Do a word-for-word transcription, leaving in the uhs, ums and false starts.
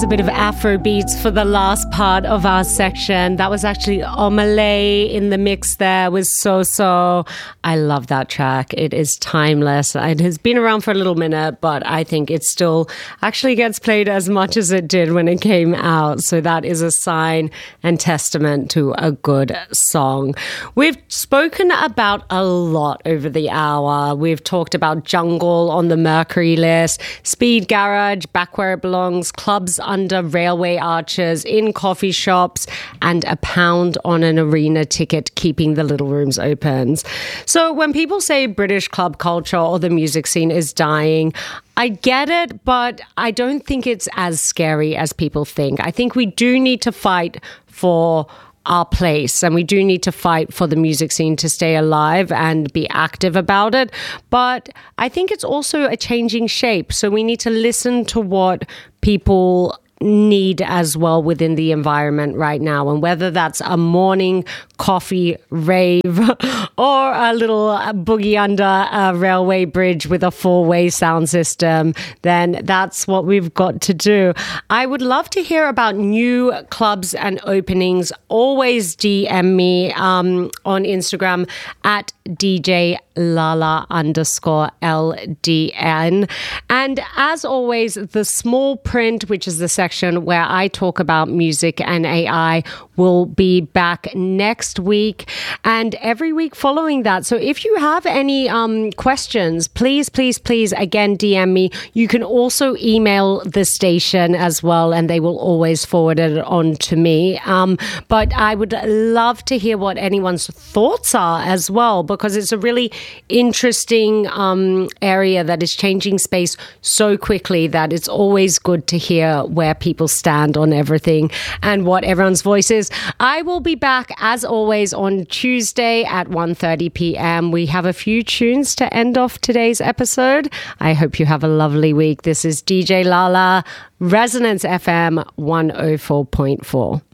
was a bit of Afro beats for the last part of our section. That was actually Omale in the mix there with So-So. I love that track. It is timeless. It has been around for a little minute, but I think it still actually gets played as much as it did when it came out. So that is a sign and testament to a good song. We've spoken about a lot over the hour. We've talked about Jungle on the Mercury list, Speed Garage, Back Where It Belongs, clubs under railway arches, in coffee shops, and a pound on an arena ticket keeping the little rooms open. So when people say British club culture or the music scene is dying, I get it, but I don't think it's as scary as people think. I think we do need to fight for our place, and we do need to fight for the music scene to stay alive and be active about it. But I think it's also a changing shape. So we need to listen to what people need as well within the environment right now, and whether that's a morning coffee rave or a little boogie under a railway bridge with a four-way sound system, then that's what we've got to do. I would love to hear about new clubs and openings. Always D M me um, on Instagram at D J Lala underscore L D N. And as always, the small print, which is the section where I talk about music and A I, will be back next week and every week following that. So if you have any um, questions, please, please, please, again, D M me. You can also email the station as well, and they will always forward it on to me. Um, but I would love to hear what anyone's thoughts are as well, because it's a really interesting um, area that is changing space so quickly that it's always good to hear where people stand on everything and what everyone's voice is. I will be back as always on Tuesday at one thirty p.m. We have a few tunes to end off today's episode. I hope you have a lovely week. This is D J Lala, Resonance F M one oh four point four.